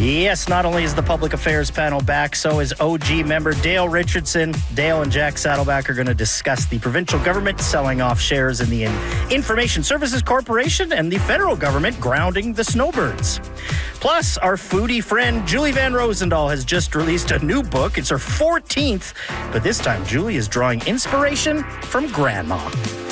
Yes, not only is the Public Affairs panel back, so is OG member Dale Richardson. Dale and Jack Saddleback are going to discuss the provincial government selling off shares in the Information Services Corporation and the federal government grounding the snowbirds. Plus, our foodie friend Julie Van Rosendaal has just released a new book. It's her 14th, but this time Julie is drawing inspiration from grandma.